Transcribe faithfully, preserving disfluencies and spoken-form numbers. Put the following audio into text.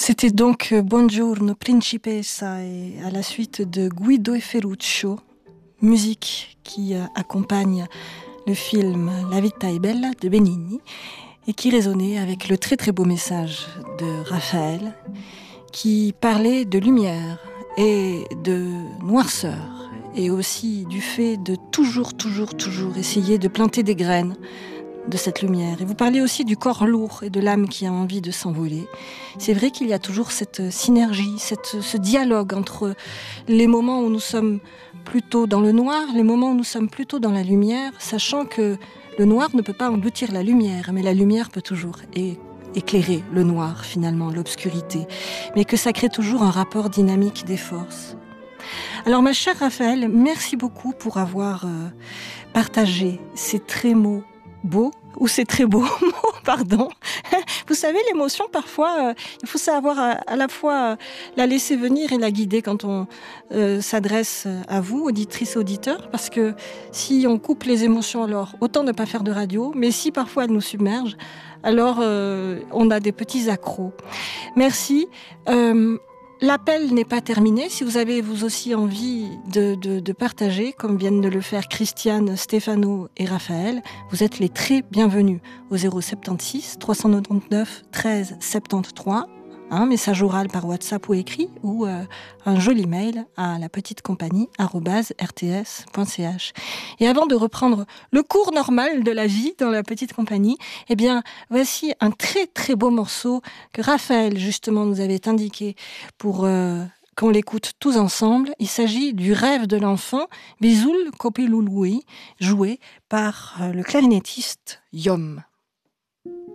C'était donc Buongiorno Principessa et à la suite de Guido e Ferruccio, musique qui accompagne le film La vita è bella de Benigni et qui résonnait avec le très très beau message de Raphaël qui parlait de lumière et de noirceur et aussi du fait de toujours, toujours, toujours essayer de planter des graines de cette lumière. Et vous parlez aussi du corps lourd et de l'âme qui a envie de s'envoler. C'est vrai qu'il y a toujours cette synergie, cette, ce dialogue entre les moments où nous sommes plutôt dans le noir, les moments où nous sommes plutôt dans la lumière, sachant que le noir ne peut pas engloutir la lumière, mais la lumière peut toujours é- éclairer le noir, finalement, l'obscurité, mais que ça crée toujours un rapport dynamique des forces. Alors, ma chère Raphaël, merci beaucoup pour avoir euh, partagé ces très mots beau, ou c'est très beau, pardon. Vous savez, l'émotion, parfois, euh, il faut savoir à, à la fois euh, la laisser venir et la guider quand on euh, s'adresse à vous, auditrices et auditeurs, parce que si on coupe les émotions, alors autant ne pas faire de radio, mais si parfois elles nous submergent, alors euh, on a des petits accros. Merci. Euh, L'appel n'est pas terminé. Si vous avez vous aussi envie de, de, de partager, comme viennent de le faire Christiane, Stéphano et Raphaël, vous êtes les très bienvenus au zéro soixante-seize trois cent quatre-vingt-dix-neuf treize soixante-treize, un message oral par WhatsApp ou écrit, ou euh, un joli mail à la petite compagnie arobase r t s point c h. Et avant de reprendre le cours normal de la vie dans la petite compagnie, eh bien, voici un très très beau morceau que Raphaël justement nous avait indiqué pour euh, qu'on l'écoute tous ensemble. Il s'agit du rêve de l'enfant, Bizul Kopilului, joué par euh, le clarinettiste Yom.